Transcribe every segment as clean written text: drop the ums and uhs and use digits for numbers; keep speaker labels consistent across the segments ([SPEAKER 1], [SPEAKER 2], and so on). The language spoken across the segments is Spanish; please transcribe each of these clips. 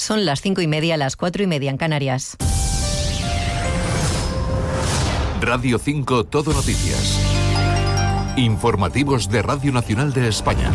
[SPEAKER 1] Son las 5:30, las 4:30 en Canarias.
[SPEAKER 2] Radio 5 Todo Noticias. Informativos de Radio Nacional de España.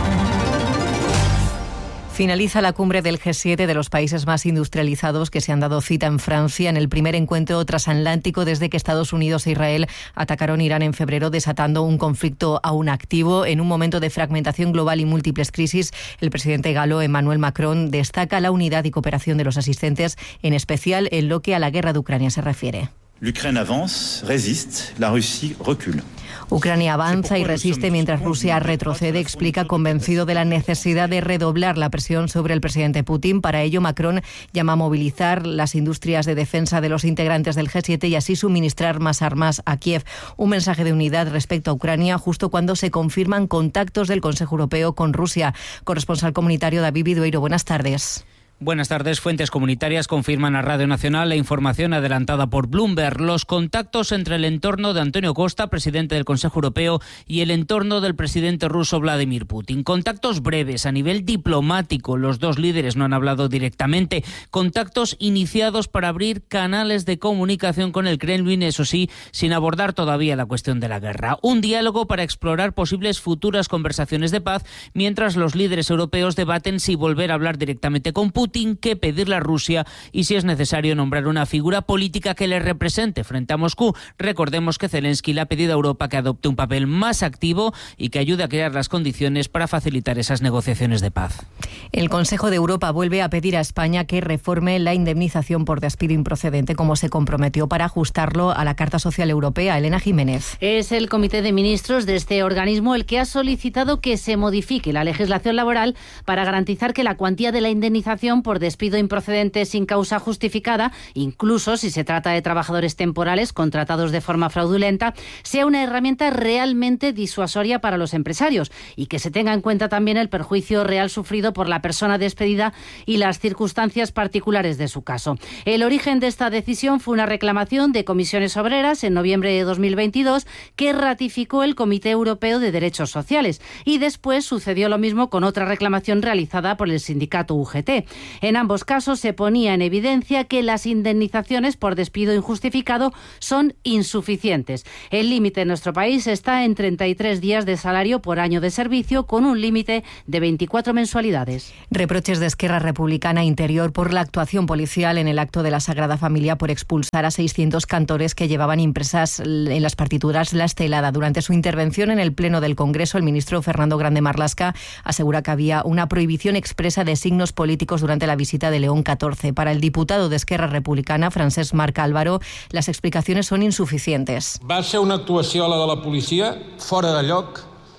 [SPEAKER 1] Finaliza la cumbre del G7 de los países más industrializados que se han dado cita en Francia en el primer encuentro transatlántico desde que Estados Unidos e Israel atacaron Irán en febrero, desatando un conflicto aún activo. En un momento de fragmentación global y múltiples crisis, el presidente galo Emmanuel Macron destaca la unidad y cooperación de los asistentes, en especial en lo que a la guerra de Ucrania se refiere.
[SPEAKER 3] L'Ukraine avance, résiste, la Russie recule.
[SPEAKER 1] Ucrania avanza y resiste mientras Rusia retrocede, explica, convencido de la necesidad de redoblar la presión sobre el presidente Putin. Para ello, Macron llama a movilizar las industrias de defensa de los integrantes del G7 y así suministrar más armas a Kiev. Un mensaje de unidad respecto a Ucrania justo cuando se confirman contactos del Consejo Europeo con Rusia. Corresponsal comunitario David Vidueiro, buenas tardes.
[SPEAKER 4] Buenas tardes. Fuentes comunitarias confirman a Radio Nacional la información adelantada por Bloomberg. Los contactos entre el entorno de Antonio Costa, presidente del Consejo Europeo, y el entorno del presidente ruso Vladimir Putin. Contactos breves a nivel diplomático. Los dos líderes no han hablado directamente. Contactos iniciados para abrir canales de comunicación con el Kremlin, eso sí, sin abordar todavía la cuestión de la guerra. Un diálogo para explorar posibles futuras conversaciones de paz, mientras los líderes europeos debaten si volver a hablar directamente con Putin, que pedirle a Rusia y, si es necesario, nombrar una figura política que le represente frente a Moscú. Recordemos que Zelensky le ha pedido a Europa que adopte un papel más activo y que ayude a crear las condiciones para facilitar esas negociaciones de paz.
[SPEAKER 1] El Consejo de Europa vuelve a pedir a España que reforme la indemnización por despido improcedente, como se comprometió, para ajustarlo a la Carta Social Europea. Elena Jiménez.
[SPEAKER 5] Es el Comité de Ministros de este organismo el que ha solicitado que se modifique la legislación laboral para garantizar que la cuantía de la indemnización por despido improcedente sin causa justificada, incluso si se trata de trabajadores temporales contratados de forma fraudulenta, sea una herramienta realmente disuasoria para los empresarios y que se tenga en cuenta también el perjuicio real sufrido por la persona despedida y las circunstancias particulares de su caso. El origen de esta decisión fue una reclamación de Comisiones Obreras en noviembre de 2022 que ratificó el Comité Europeo de Derechos Sociales, y después sucedió lo mismo con otra reclamación realizada por el sindicato UGT. En ambos casos se ponía en evidencia que las indemnizaciones por despido injustificado son insuficientes. El límite en nuestro país está en 33 días de salario por año de servicio, con un límite de 24 mensualidades.
[SPEAKER 1] Reproches de Esquerra Republicana Interior por la actuación policial en el acto de la Sagrada Familia por expulsar a 600 cantores que llevaban impresas en las partituras la estelada. Durante su intervención en el Pleno del Congreso, el ministro Fernando Grande Marlaska asegura que había una prohibición expresa de signos políticos durante la visita de León XIV. Para el diputado de Esquerra Republicana, Francesc Marc Álvaro, las explicaciones son insuficientes.
[SPEAKER 6] Va ser una actuació, la de la policia, fora de lloc,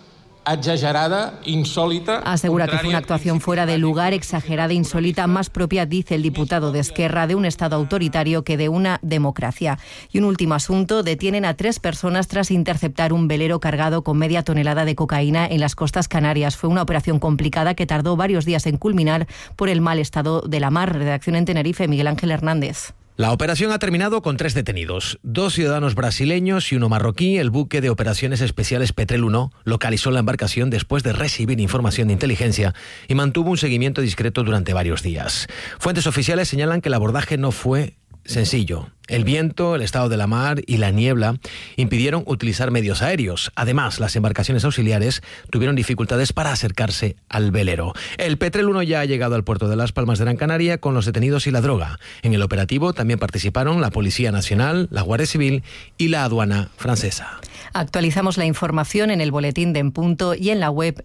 [SPEAKER 6] exagerada, insólita.
[SPEAKER 1] Asegura que fue una actuación fuera de lugar, exagerada, insólita, más propia, dice el diputado de Esquerra, de un Estado autoritario que de una democracia. Y un último asunto: detienen a 3 personas tras interceptar un velero cargado con media tonelada de cocaína en las costas canarias. Fue una operación complicada que tardó varios días en culminar por el mal estado de la mar. Redacción en Tenerife, Miguel Ángel Hernández.
[SPEAKER 7] La operación ha terminado con 3 detenidos, 2 ciudadanos brasileños y 1 marroquí. El buque de operaciones especiales Petrel 1 localizó la embarcación después de recibir información de inteligencia y mantuvo un seguimiento discreto durante varios días. Fuentes oficiales señalan que el abordaje no fue sencillo. El viento, el estado de la mar y la niebla impidieron utilizar medios aéreos. Además, las embarcaciones auxiliares tuvieron dificultades para acercarse al velero. El Petrel 1 ya ha llegado al puerto de Las Palmas de Gran Canaria con los detenidos y la droga. En el operativo también participaron la Policía Nacional, la Guardia Civil y la aduana francesa.
[SPEAKER 1] Actualizamos la información en el boletín de En Punto y en la web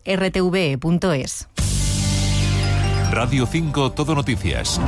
[SPEAKER 1] rtve.es.
[SPEAKER 2] Radio 5 Todo Noticias.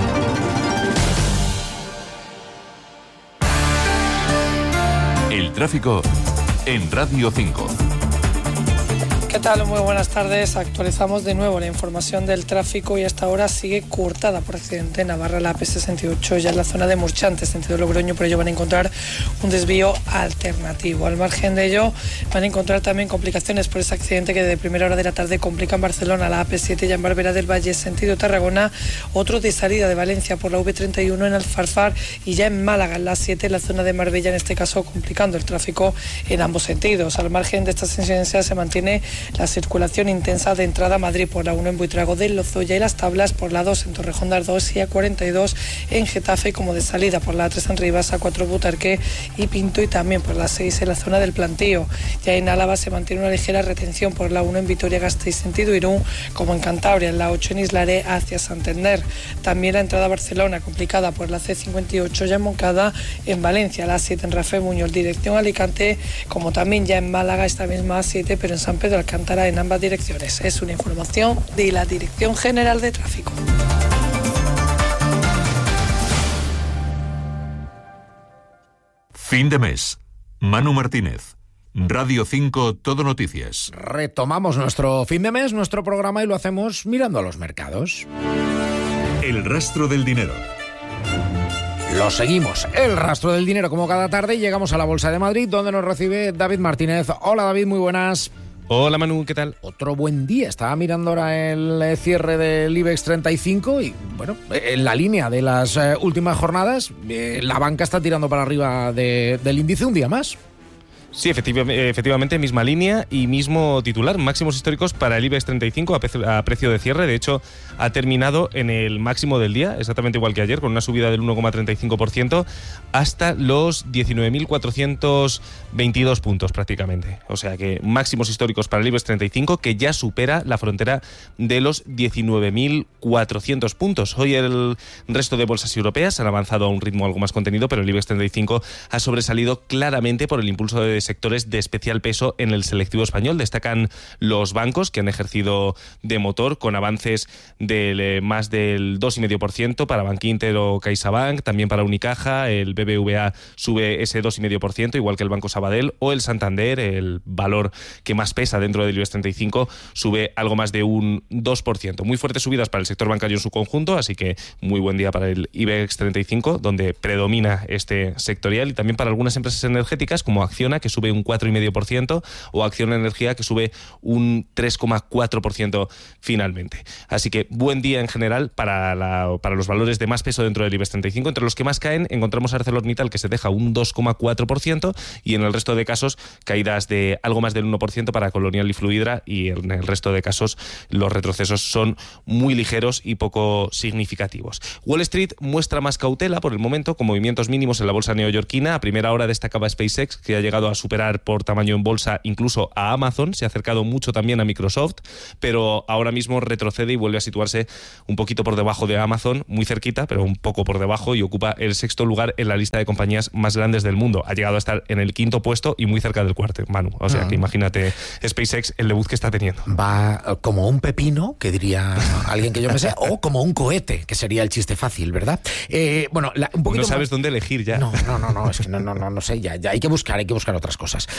[SPEAKER 2] El tráfico en Radio 5.
[SPEAKER 8] ¿Qué tal? Muy buenas tardes. Actualizamos de nuevo la información del tráfico y a esta hora sigue cortada por accidente en Navarra la AP68, ya en la zona de Murchante, sentido Logroño. Por ello van a encontrar un desvío alternativo. Al margen de ello van a encontrar también complicaciones por ese accidente que de primera hora de la tarde complica en Barcelona la AP7, ya en Barberá del Valle, sentido Tarragona. Otro de salida de Valencia por la V31 en Alfarfar y ya en Málaga en la 7, en la zona de Marbella, en este caso complicando el tráfico en ambos sentidos. Al margen de estas incidencias se mantiene La circulación intensa de entrada a Madrid por la 1 en Buitrago del Lozoya y Las Tablas, por la 2 en Torrejón de Ardoz y A42 en Getafe, como de salida por la 3 en Rivas, A4 Butarque y Pinto, y también por la 6 en la zona del Plantío. Ya en Álava se mantiene una ligera retención por la 1 en Vitoria-Gasteiz sentido Irún, como en Cantabria, en la 8 en Islaré hacia Santander. También la entrada a Barcelona complicada por la C58 ya en Moncada, en Valencia la 7 en Rafael Muñoz dirección Alicante, como también ya en Málaga esta misma A7, pero en San Pedro Alcántara en ambas direcciones. Es una información de la Dirección General de Tráfico.
[SPEAKER 2] Fin de mes. Manu Martínez. Radio 5 Todo Noticias.
[SPEAKER 9] Retomamos nuestro fin de mes, nuestro programa, y lo hacemos mirando a los mercados.
[SPEAKER 2] El rastro del dinero.
[SPEAKER 9] Lo seguimos, el rastro del dinero, como cada tarde, y llegamos a la Bolsa de Madrid, donde nos recibe David Martínez. Hola David, muy buenas.
[SPEAKER 10] Hola Manu, ¿qué tal?
[SPEAKER 9] Otro buen día. Estaba mirando ahora el cierre del IBEX 35 y, bueno, en la línea de las últimas jornadas, la banca está tirando para arriba del índice un día más.
[SPEAKER 10] Sí, efectivamente, misma línea y mismo titular. Máximos históricos para el IBEX 35 a precio de cierre. De hecho, ha terminado en el máximo del día, exactamente igual que ayer, con una subida del 1,35% hasta los 19.422 puntos prácticamente. O sea que máximos históricos para el IBEX 35, que ya supera la frontera de los 19.400 puntos. Hoy el resto de bolsas europeas han avanzado a un ritmo algo más contenido, pero el IBEX 35 ha sobresalido claramente por el impulso de sectores de especial peso en el selectivo español. Destacan los bancos, que han ejercido de motor con avances de más del 2,5% para Bankinter o CaixaBank, también para Unicaja. El BBVA sube ese 2,5%, igual que el Banco Sabadell, o el Santander, el valor que más pesa dentro del IBEX 35, sube algo más de un 2%. Muy fuertes subidas para el sector bancario en su conjunto, así que muy buen día para el IBEX 35, donde predomina este sectorial, y también para algunas empresas energéticas como Acciona, que sube un 4,5%, o Acciona Energía, que sube un 3,4% finalmente. Así que buen día en general para los valores de más peso dentro del IBEX 35. Entre los que más caen encontramos a ArcelorMittal, que se deja un 2,4%, y en el resto de casos caídas de algo más del 1% para Colonial y Fluidra, y en el resto de casos los retrocesos son muy ligeros y poco significativos. Wall Street muestra más cautela por el momento, con movimientos mínimos en la bolsa neoyorquina. A primera hora destacaba SpaceX, que ha llegado a superar por tamaño en bolsa incluso a Amazon, se ha acercado mucho también a Microsoft, pero ahora mismo retrocede y vuelve a situarse un poquito por debajo de Amazon, muy cerquita, pero un poco por debajo, y ocupa el 6º lugar en la lista de compañías más grandes del mundo. Ha llegado a estar en el 5º puesto y muy cerca del 4º, Manu. O sea que imagínate SpaceX, el debut que está teniendo.
[SPEAKER 9] Va como un pepino, que diría alguien que yo me sé, o como un cohete, que sería el chiste fácil, ¿verdad?
[SPEAKER 10] Bueno, un poquito no sabes más dónde elegir ya.
[SPEAKER 9] No, es que no sé, ya hay que buscar otras cosas.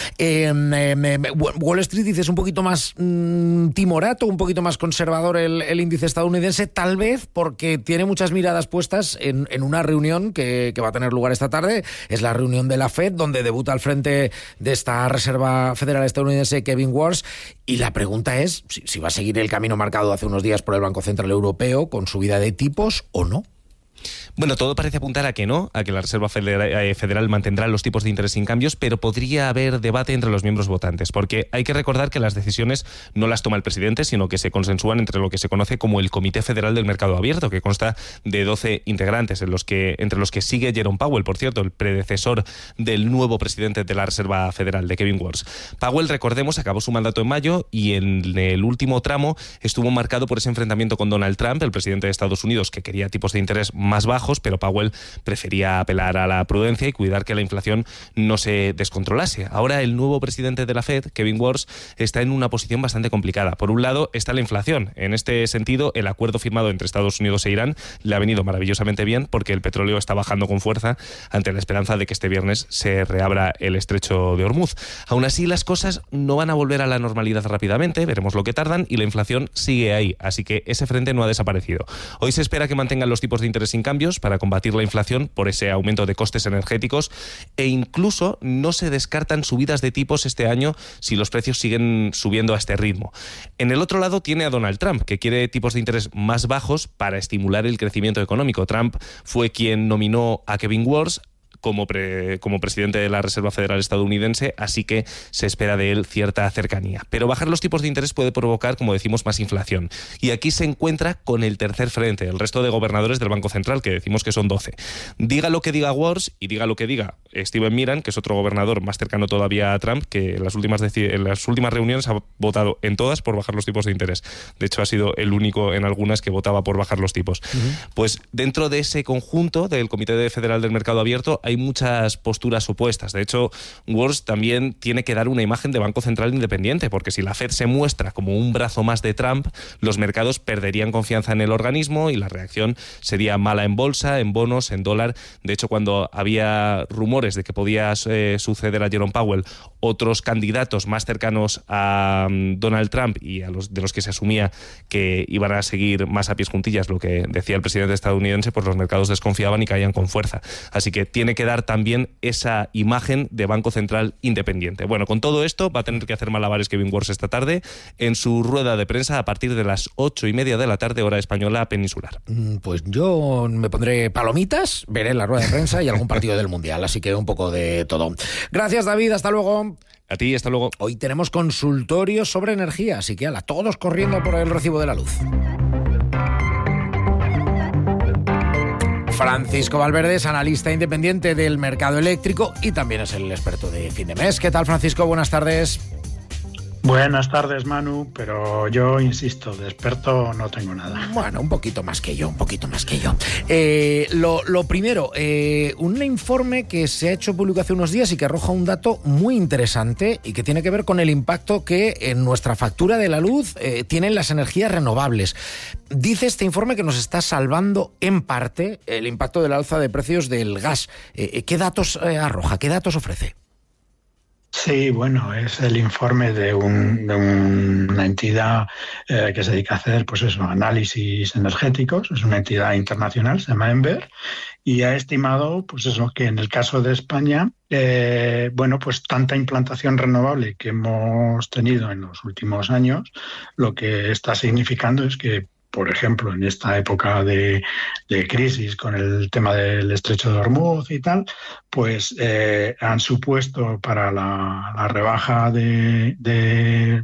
[SPEAKER 9] Wall Street, dices, un poquito más timorato, un poquito más conservador el índice estadounidense, tal vez porque tiene muchas miradas puestas en una reunión que va a tener lugar esta tarde. Es la reunión de la FED, donde debuta al frente de esta Reserva Federal estadounidense Kevin Warsh, y la pregunta es si va a seguir el camino marcado hace unos días por el Banco Central Europeo con subida de tipos o no.
[SPEAKER 10] Bueno, todo parece apuntar a que no, a que la Reserva Federal mantendrá los tipos de interés sin cambios, pero podría haber debate entre los miembros votantes, porque hay que recordar que las decisiones no las toma el presidente, sino que se consensúan entre lo que se conoce como el Comité Federal del Mercado Abierto, que consta de 12 integrantes, entre los que sigue Jerome Powell, por cierto, el predecesor del nuevo presidente de la Reserva Federal, de Kevin Warsh. Powell, recordemos, acabó su mandato en mayo, y en el último tramo estuvo marcado por ese enfrentamiento con Donald Trump, el presidente de Estados Unidos, que quería tipos de interés más bajos, pero Powell prefería apelar a la prudencia y cuidar que la inflación no se descontrolase. Ahora el nuevo presidente de la FED, Kevin Warsh, está en una posición bastante complicada. Por un lado está la inflación. En este sentido, el acuerdo firmado entre Estados Unidos e Irán le ha venido maravillosamente bien, porque el petróleo está bajando con fuerza ante la esperanza de que este viernes se reabra el estrecho de Hormuz. Aún así, las cosas no van a volver a la normalidad rápidamente, veremos lo que tardan, y la inflación sigue ahí, así que ese frente no ha desaparecido. Hoy se espera que mantengan los tipos de interés sin cambios para combatir la inflación por ese aumento de costes energéticos, e incluso no se descartan subidas de tipos este año si los precios siguen subiendo a este ritmo. En el otro lado tiene a Donald Trump, que quiere tipos de interés más bajos para estimular el crecimiento económico. Trump fue quien nominó a Kevin Warsh, como presidente de la Reserva Federal estadounidense, así que se espera de él cierta cercanía. Pero bajar los tipos de interés puede provocar, como decimos, más inflación. Y aquí se encuentra con el tercer frente, el resto de gobernadores del Banco Central, que decimos que son 12. Diga lo que diga Wars y diga lo que diga Steven Miran, que es otro gobernador más cercano todavía a Trump, que en las últimas reuniones ha votado en todas por bajar los tipos de interés. De hecho, ha sido el único en algunas que votaba por bajar los tipos. Pues dentro de ese conjunto del Comité Federal del Mercado Abierto hay muchas posturas opuestas. De hecho, Wars también tiene que dar una imagen de Banco Central independiente, porque si la Fed se muestra como un brazo más de Trump, los mercados perderían confianza en el organismo y la reacción sería mala en bolsa, en bonos, en dólar. De hecho, cuando había rumores de que podía suceder a Jerome Powell, otros candidatos más cercanos a Donald Trump y de los que se asumía que iban a seguir más a pies juntillas lo que decía el presidente estadounidense, pues los mercados desconfiaban y caían con fuerza. Así que tiene que dar también esa imagen de Banco Central independiente. Bueno, con todo esto va a tener que hacer malabares Kevin Wars esta tarde en su rueda de prensa a partir de las 8:30 de la tarde, hora española peninsular.
[SPEAKER 9] Pues yo me pondré palomitas, veré la rueda de prensa y algún partido del Mundial, así que un poco de todo. Gracias, David, hasta luego.
[SPEAKER 10] A ti, hasta luego.
[SPEAKER 9] Hoy tenemos consultorio sobre energía, así que ala, todos corriendo por el recibo de la luz. Francisco Valverde es analista independiente del mercado eléctrico y también es el experto de fin de mes. ¿Qué tal, Francisco? Buenas tardes.
[SPEAKER 11] Buenas tardes, Manu, pero yo insisto, de experto no tengo nada.
[SPEAKER 9] Bueno, un poquito más que yo. Lo primero, un informe que se ha hecho público hace unos días y que arroja un dato muy interesante y que tiene que ver con el impacto que en nuestra factura de la luz tienen las energías renovables. Dice este informe que nos está salvando en parte el impacto de la alza de precios del gas. ¿Qué datos arroja? ¿Qué datos ofrece?
[SPEAKER 11] Sí, bueno, es el informe de una entidad que se dedica a hacer, pues eso, análisis energéticos. Es una entidad internacional, se llama Enver, y ha estimado, pues eso, que en el caso de España, pues tanta implantación renovable que hemos tenido en los últimos años, lo que está significando es que, por ejemplo, en esta época de crisis con el tema del Estrecho de Hormuz y tal, pues han supuesto para la rebaja de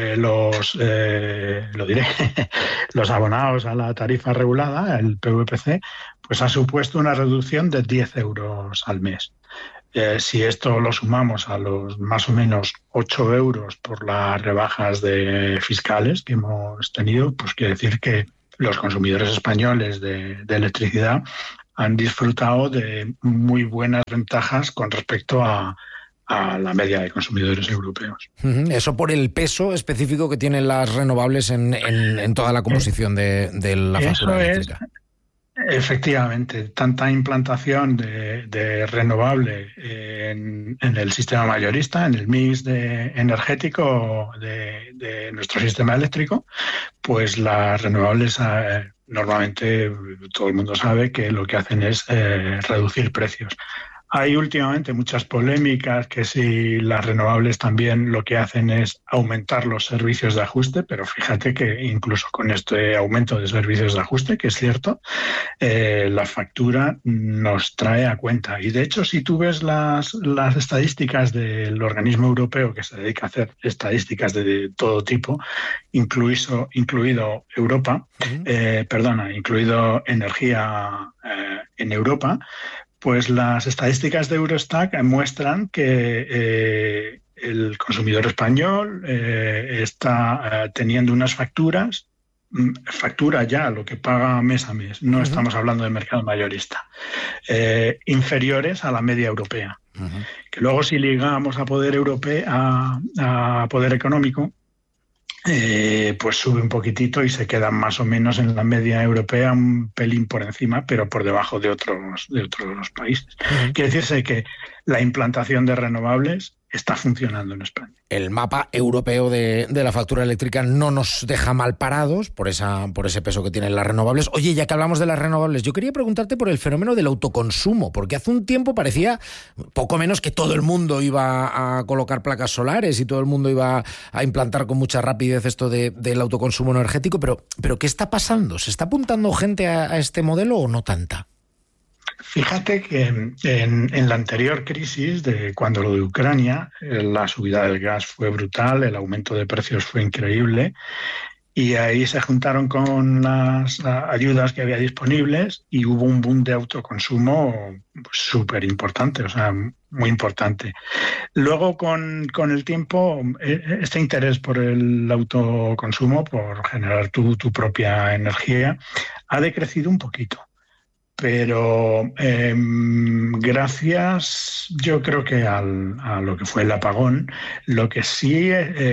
[SPEAKER 11] los abonados a la tarifa regulada, el PVPC, pues ha supuesto una reducción de 10 euros al mes. Si esto lo sumamos a los más o menos 8 euros por las rebajas fiscales que hemos tenido, pues quiere decir que los consumidores españoles de electricidad han disfrutado de muy buenas ventajas con respecto a la media de consumidores europeos.
[SPEAKER 9] Eso por el peso específico que tienen las renovables en toda la composición de la factura eléctrica.
[SPEAKER 11] Efectivamente, tanta implantación de renovable en el sistema mayorista, en el mix energético de nuestro sistema eléctrico, pues las renovables normalmente todo el mundo sabe que lo que hacen es reducir precios. Hay últimamente muchas polémicas que si las renovables también lo que hacen es aumentar los servicios de ajuste, pero fíjate que incluso con este aumento de servicios de ajuste, que es cierto, la factura nos trae a cuenta. Y de hecho, si tú ves las estadísticas del organismo europeo que se dedica a hacer estadísticas de todo tipo, incluido Europa, incluido energía en Europa, pues las estadísticas de Eurostat muestran que el consumidor español está teniendo unas factura ya lo que paga mes a mes, no estamos hablando de mercado mayorista, inferiores a la media europea. Que luego si ligamos a poder europeo, a poder económico, pues sube un poquitito y se queda más o menos en la media europea, un pelín por encima, pero por debajo de otros países. Quiere decirse que la implantación de renovables está funcionando en España.
[SPEAKER 9] El mapa europeo de la factura eléctrica no nos deja mal parados por ese peso que tienen las renovables. Oye, ya que hablamos de las renovables, yo quería preguntarte por el fenómeno del autoconsumo, porque hace un tiempo parecía poco menos que todo el mundo iba a colocar placas solares y todo el mundo iba a implantar con mucha rapidez esto del autoconsumo energético, pero ¿qué está pasando? ¿Se está apuntando gente a este modelo o no tanta?
[SPEAKER 11] Fíjate que en la anterior crisis, de cuando lo de Ucrania, la subida del gas fue brutal, el aumento de precios fue increíble, y ahí se juntaron con las ayudas que había disponibles y hubo un boom de autoconsumo súper importante, o sea, muy importante. Luego, con el tiempo, este interés por el autoconsumo, por generar tu propia energía, ha decrecido un poquito. Pero gracias, yo creo que a lo que fue el apagón, lo que sí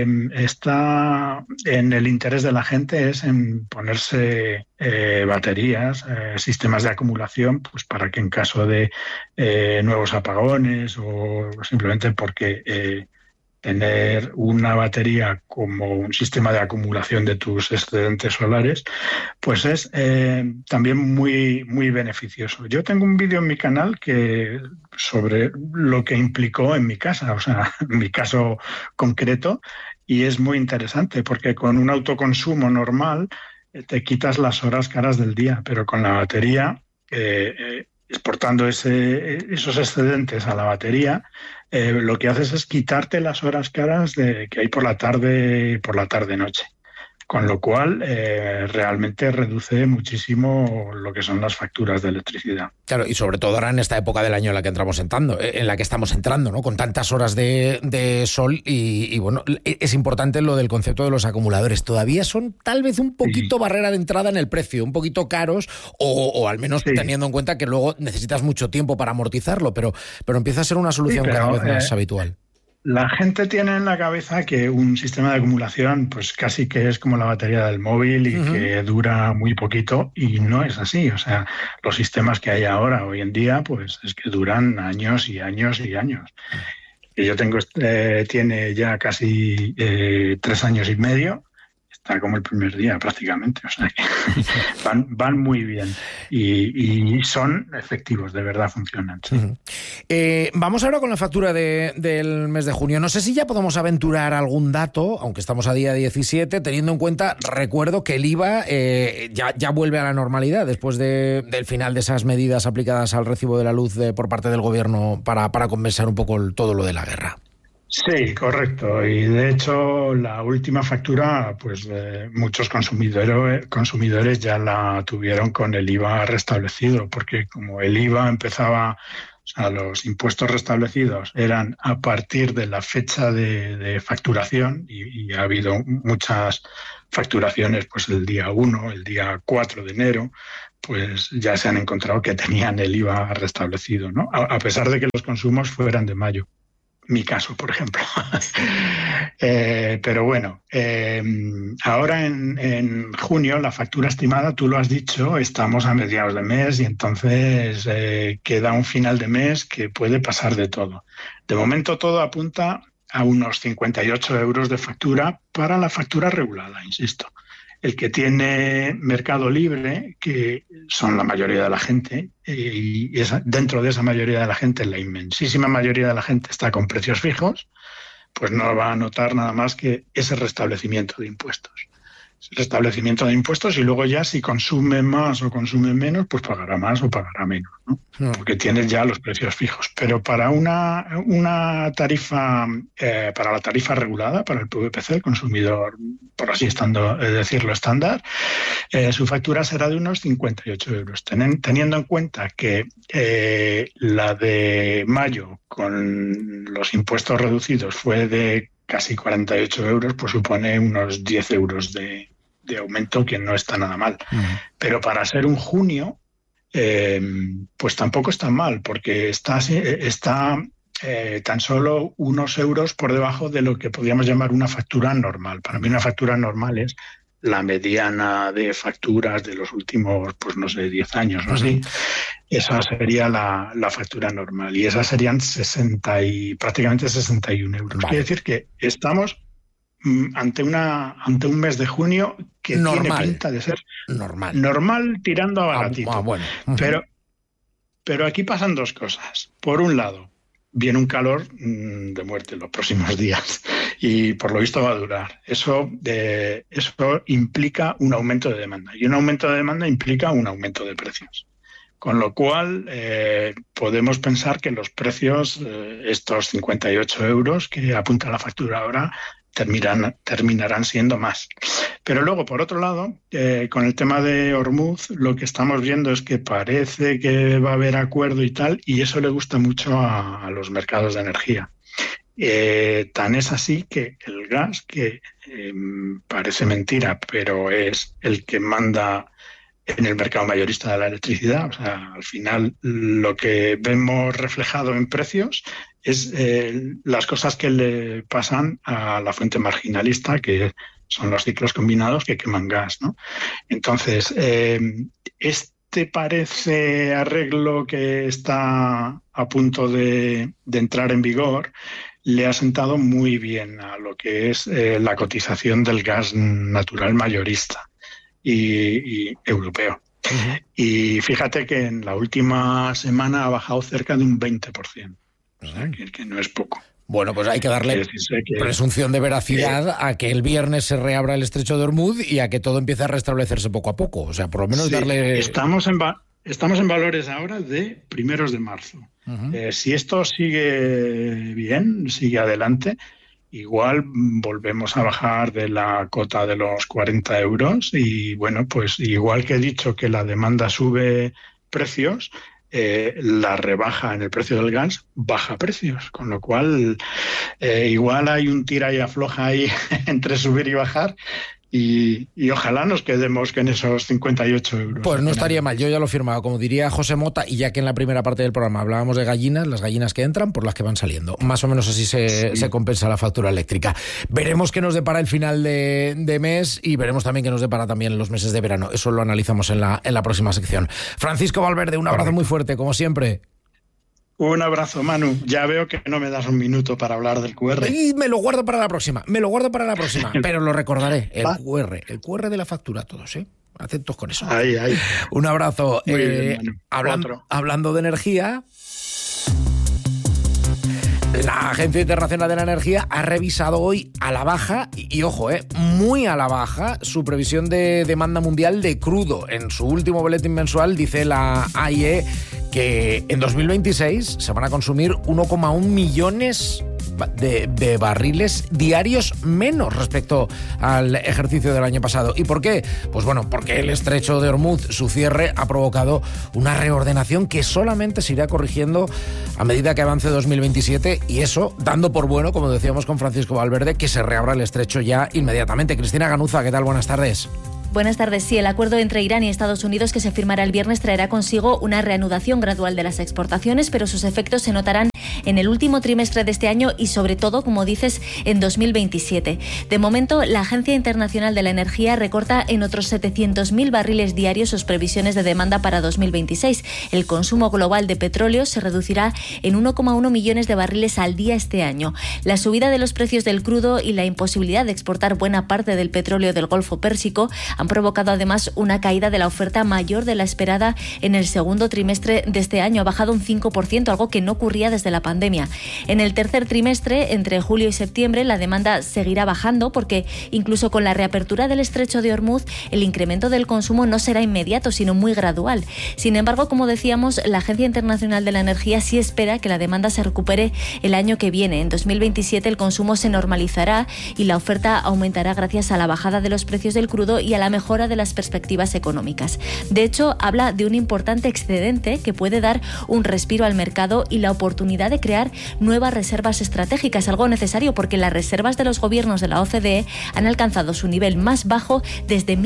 [SPEAKER 11] está en el interés de la gente es en ponerse baterías, sistemas de acumulación, pues para que en caso de nuevos apagones o simplemente porque tener una batería como un sistema de acumulación de tus excedentes solares, pues es también muy, muy beneficioso. Yo tengo un vídeo en mi canal sobre lo que implicó en mi casa, o sea, en mi caso concreto, y es muy interesante porque con un autoconsumo normal te quitas las horas caras del día, pero con la batería, exportando esos excedentes a la batería, lo que haces es quitarte las horas caras que hay por la tarde-noche. Con lo cual, realmente reduce muchísimo lo que son las facturas de electricidad.
[SPEAKER 9] Claro, y sobre todo ahora en esta época del año en la que estamos entrando, ¿no? Con tantas horas de sol y bueno, es importante lo del concepto de los acumuladores. Todavía son tal vez un poquito barrera de entrada en el precio, un poquito caros o al menos teniendo en cuenta que luego necesitas mucho tiempo para amortizarlo, pero empieza a ser una solución cada vez más habitual.
[SPEAKER 11] La gente tiene en la cabeza que un sistema de acumulación pues casi que es como la batería del móvil y que dura muy poquito, y no es así. O sea, los sistemas que hay ahora, hoy en día, pues es que duran años y años y años. Y yo tiene ya casi 3 años y medio. Está como el primer día prácticamente, o sea que van muy bien y son efectivos, de verdad funcionan. Sí.
[SPEAKER 9] Vamos ahora con la factura del mes de junio. No sé si ya podemos aventurar algún dato, aunque estamos a día 17, teniendo en cuenta, recuerdo que el IVA ya vuelve a la normalidad después del final de esas medidas aplicadas al recibo de la luz por parte del gobierno para compensar un poco todo lo de la guerra.
[SPEAKER 11] Sí, correcto. Y de hecho la última factura, pues muchos consumidores ya la tuvieron con el IVA restablecido, porque como el IVA empezaba, o sea, los impuestos restablecidos eran a partir de la fecha de facturación y ha habido muchas facturaciones pues el día 1, el día 4 de enero, pues ya se han encontrado que tenían el IVA restablecido, ¿no? A pesar de que los consumos fueran de mayo. Mi caso, por ejemplo. Pero bueno, ahora en junio, la factura estimada, tú lo has dicho, estamos a mediados de mes y entonces queda un final de mes que puede pasar de todo. De momento todo apunta a unos 58 euros de factura para la factura regulada, insisto. El que tiene Mercado Libre, que son la mayoría de la gente, y dentro de esa mayoría de la gente, la inmensísima mayoría de la gente está con precios fijos, pues no va a notar nada más que ese restablecimiento de impuestos. Restablecimiento de impuestos y luego ya si consume más o consume menos, pues pagará más o pagará menos, ¿no? Porque tienes ya los precios fijos. Pero para una tarifa, para la tarifa regulada, para el PVPC, el consumidor, por así decirlo, estándar, su factura será de unos 58 euros. Teniendo en cuenta que la de mayo, con los impuestos reducidos, fue de casi 48 euros, pues supone unos 10 euros de aumento, que no está nada mal. Pero para ser un junio, pues tampoco está mal, porque está tan solo unos euros por debajo de lo que podríamos llamar una factura normal. Para mí una factura normal es la mediana de facturas de los últimos, pues no sé, 10 años, ¿no? Así. Esa sería la factura normal y esas serían prácticamente 61 euros. Vale. Quiere decir que estamos ante un mes de junio que tiene pinta de ser normal tirando a baratito. Bueno. Pero aquí pasan dos cosas. Por un lado, viene un calor de muerte en los próximos días y por lo visto va a durar. Eso implica un aumento de demanda y un aumento de demanda implica un aumento de precios. Con lo cual, podemos pensar que los precios, estos 58 euros que apunta la factura ahora, terminarán siendo más. Pero luego, por otro lado, con el tema de Hormuz, lo que estamos viendo es que parece que va a haber acuerdo y tal, y eso le gusta mucho a los mercados de energía. Tan es así que el gas, que parece mentira, pero es el que manda en el mercado mayorista de la electricidad, o sea, al final lo que vemos reflejado en precios es las cosas que le pasan a la fuente marginalista, que son los ciclos combinados que queman gas, ¿no? Entonces, este parece arreglo que está a punto de entrar en vigor le ha sentado muy bien a lo que es la cotización del gas natural mayorista y europeo. Uh-huh. Y fíjate que en la última semana ha bajado cerca de un 20%, o sea, que no es poco.
[SPEAKER 9] Bueno, pues hay que darle presunción de veracidad a que el viernes se reabra el estrecho de Hormuz y a que todo empiece a restablecerse poco a poco. O sea, por lo menos darle...
[SPEAKER 11] Estamos en valores ahora de primeros de marzo. Uh-huh. Si esto sigue bien, sigue adelante, igual volvemos a bajar de la cota de los 40 euros y, bueno, pues igual que he dicho que la demanda sube precios, la rebaja en el precio del gas baja precios, con lo cual igual hay un tira y afloja ahí entre subir y bajar. Y ojalá nos quedemos en esos 58 euros.
[SPEAKER 9] Pues no estaría mal, yo ya lo he firmado, como diría José Mota, y ya que en la primera parte del programa hablábamos de gallinas, las gallinas que entran por las que van saliendo. Más o menos así se compensa la factura eléctrica. Veremos qué nos depara el final de mes y veremos también qué nos depara también los meses de verano. Eso lo analizamos en la próxima sección. Francisco Valverde, un abrazo muy fuerte, como siempre.
[SPEAKER 11] Un abrazo, Manu. Ya veo que no me das un minuto para hablar del QR.
[SPEAKER 9] Y me lo guardo para la próxima, pero lo recordaré. El QR de la factura, todos, ¿eh? Atentos con eso.
[SPEAKER 11] Ahí.
[SPEAKER 9] Un abrazo.
[SPEAKER 11] Muy bien, Manu.
[SPEAKER 9] Hablando de energía... La Agencia Internacional de la Energía ha revisado hoy a la baja, y ojo, muy a la baja, su previsión de demanda mundial de crudo. En su último boletín mensual dice la AIE que en 2026 se van a consumir 1,1 millones de barriles diarios menos respecto al ejercicio del año pasado. ¿Y por qué? Pues bueno, porque el estrecho de Hormuz, su cierre, ha provocado una reordenación que solamente se irá corrigiendo a medida que avance 2027, y eso dando por bueno, como decíamos con Francisco Valverde, que se reabra el estrecho ya inmediatamente. Cristina Ganuza, ¿qué tal? Buenas tardes.
[SPEAKER 12] Buenas tardes. Sí, el acuerdo entre Irán y Estados Unidos que se firmará el viernes traerá consigo una reanudación gradual de las exportaciones, pero sus efectos se notarán en el último trimestre de este año y, sobre todo, como dices, en 2027. De momento, la Agencia Internacional de la Energía recorta en otros 700.000 barriles diarios sus previsiones de demanda para 2026. El consumo global de petróleo se reducirá en 1,1 millones de barriles al día este año. La subida de los precios del crudo y la imposibilidad de exportar buena parte del petróleo del Golfo Pérsico han provocado además una caída de la oferta mayor de la esperada en el segundo trimestre de este año. Ha bajado un 5%, algo que no ocurría desde la pandemia. En el tercer trimestre, entre julio y septiembre, la demanda seguirá bajando porque incluso con la reapertura del estrecho de Hormuz, el incremento del consumo no será inmediato, sino muy gradual. Sin embargo, como decíamos, la Agencia Internacional de la Energía sí espera que la demanda se recupere el año que viene. En 2027 el consumo se normalizará y la oferta aumentará gracias a la bajada de los precios del crudo y a la mejora de las perspectivas económicas. De hecho, habla de un importante excedente que puede dar un respiro al mercado y la oportunidad de crear nuevas reservas estratégicas, algo necesario porque las reservas de los gobiernos de la OCDE han alcanzado su nivel más bajo desde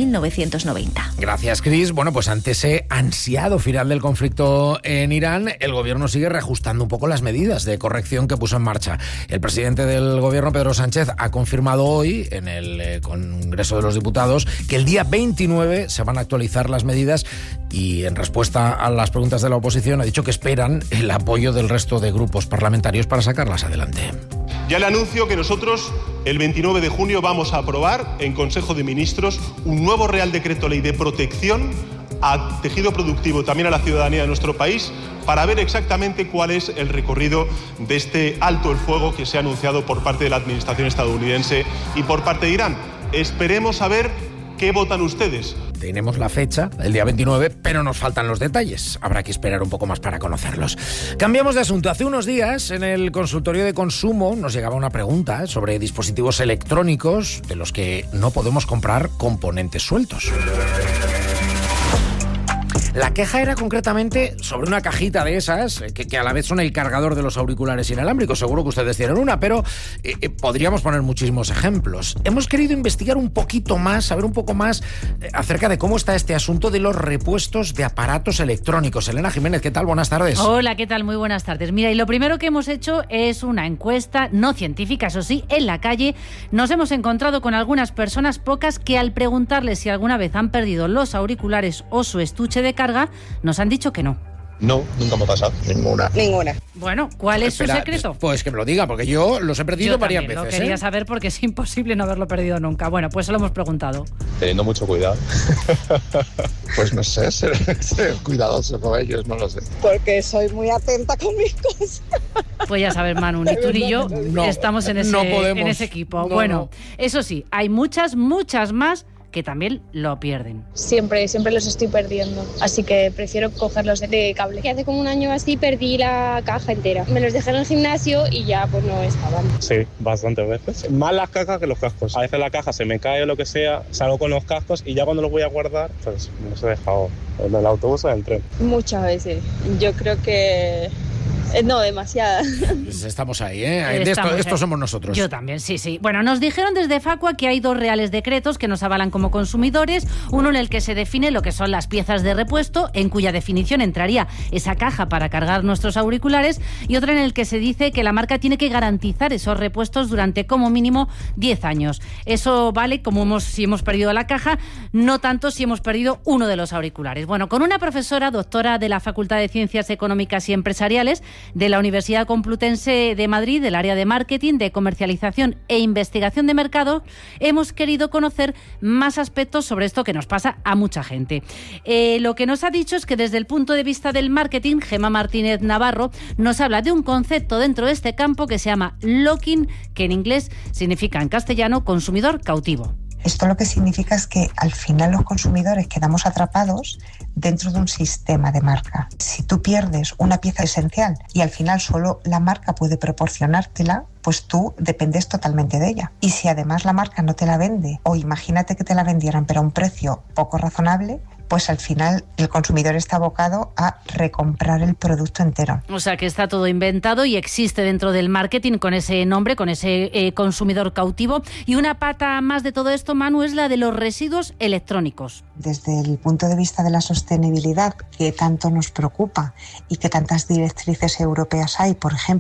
[SPEAKER 12] 1990.
[SPEAKER 9] Gracias, Cris. Bueno, pues ante ese ansiado final del conflicto en Irán, el gobierno sigue reajustando un poco las medidas de corrección que puso en marcha. El presidente del gobierno, Pedro Sánchez, ha confirmado hoy en el Congreso de los Diputados que el día 29 se van a actualizar las medidas y, en respuesta a las preguntas de la oposición, ha dicho que esperan el apoyo del resto de grupos parlamentarios para sacarlas adelante.
[SPEAKER 13] Ya le anuncio que nosotros el 29 de junio vamos a aprobar en Consejo de Ministros un nuevo Real Decreto Ley de protección al tejido productivo, también a la ciudadanía de nuestro país, para ver exactamente cuál es el recorrido de este alto el fuego que se ha anunciado por parte de la administración estadounidense y por parte de Irán. Esperemos a ver ¿qué votan ustedes?
[SPEAKER 9] tenemos la fecha, el día 29, pero nos faltan los detalles. Habrá que esperar un poco más para conocerlos. Cambiamos de asunto. Hace unos días, en el consultorio de consumo, nos llegaba una pregunta sobre dispositivos electrónicos de los que no podemos comprar componentes sueltos. La queja era concretamente sobre una cajita de esas, que a la vez son el cargador de los auriculares inalámbricos. Seguro que ustedes tienen una, pero podríamos poner muchísimos ejemplos. Hemos querido investigar un poquito más, saber un poco más acerca de cómo está este asunto de los repuestos de aparatos electrónicos. Elena Jiménez, ¿qué tal? Buenas tardes.
[SPEAKER 5] Hola, ¿qué tal? Muy buenas tardes. Mira, y lo primero que hemos hecho es una encuesta no científica, eso sí, en la calle. Nos hemos encontrado con algunas personas, pocas, que al preguntarles si alguna vez han perdido los auriculares o su estuche de carga, nos han dicho que no.
[SPEAKER 14] No, nunca me ha pasado. Ninguna.
[SPEAKER 5] Bueno, ¿cuál es su secreto?
[SPEAKER 9] Pues que me lo diga, porque yo los he perdido varias veces.
[SPEAKER 5] Lo quería saber porque es imposible no haberlo perdido nunca. Bueno, pues se lo hemos preguntado.
[SPEAKER 14] Teniendo mucho cuidado. Pues no sé, ser cuidadoso con ellos, no lo sé.
[SPEAKER 15] Porque soy muy atenta con mis cosas.
[SPEAKER 5] Pues ya sabes, Manu, ni tú ni yo estamos en ese equipo. Eso sí, hay muchas más que también lo pierden.
[SPEAKER 16] Siempre los estoy perdiendo, así que prefiero cogerlos de cable. Hace como un año así perdí la caja entera. Me los dejé en el gimnasio y ya pues no estaban.
[SPEAKER 17] Sí, bastantes veces. Más las cajas que los cascos. A veces la caja se me cae o lo que sea, salgo con los cascos y ya cuando los voy a guardar, pues me los he dejado en el autobús o en el tren.
[SPEAKER 16] Muchas veces. Yo creo que... No, demasiada.
[SPEAKER 9] Estamos ahí, ¿eh? Esto somos nosotros.
[SPEAKER 5] Yo también, sí. Bueno, nos dijeron desde Facua que hay 2 reales decretos que nos avalan como consumidores. Uno en el que se define lo que son las piezas de repuesto, en cuya definición entraría esa caja para cargar nuestros auriculares, y otro en el que se dice que la marca tiene que garantizar esos repuestos durante como mínimo 10 años. Eso vale si hemos perdido la caja, no tanto si hemos perdido uno de los auriculares. Bueno, con una profesora, doctora de la Facultad de Ciencias Económicas y Empresariales de la Universidad Complutense de Madrid, del área de marketing, de comercialización e investigación de mercado, hemos querido conocer más aspectos sobre esto que nos pasa a mucha gente. Lo que nos ha dicho es que desde el punto de vista del marketing, Gemma Martínez Navarro nos habla de un concepto dentro de este campo que se llama locking, que en inglés significa en castellano consumidor cautivo.
[SPEAKER 18] Esto lo que significa es que al final los consumidores quedamos atrapados dentro de un sistema de marca. Si tú pierdes una pieza esencial y al final solo la marca puede proporcionártela, pues tú dependes totalmente de ella. Y si además la marca no te la vende, o imagínate que te la vendieran pero a un precio poco razonable, pues al final el consumidor está abocado a recomprar el producto entero.
[SPEAKER 5] O sea que está todo inventado y existe dentro del marketing con ese nombre, con ese consumidor cautivo. Y una pata más de todo esto, Manu, es la de los residuos electrónicos.
[SPEAKER 18] Desde el punto de vista de la sostenibilidad, que tanto nos preocupa y que tantas directrices europeas hay, por ejemplo,